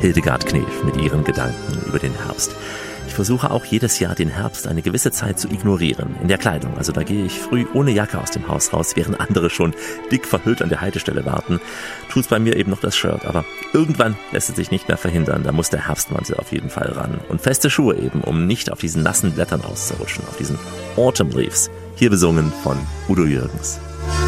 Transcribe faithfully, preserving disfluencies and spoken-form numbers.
Hildegard Knef mit ihren Gedanken über den Herbst. Ich versuche auch jedes Jahr den Herbst eine gewisse Zeit zu ignorieren. In der Kleidung. Also da gehe ich früh ohne Jacke aus dem Haus raus, während andere schon dick verhüllt an der Haltestelle warten. Tut's bei mir eben noch das Shirt. Aber irgendwann lässt es sich nicht mehr verhindern. Da muss der Herbstmantel auf jeden Fall ran. Und feste Schuhe eben, um nicht auf diesen nassen Blättern auszurutschen. Auf diesen Autumn Leaves. Hier besungen von Udo Jürgens.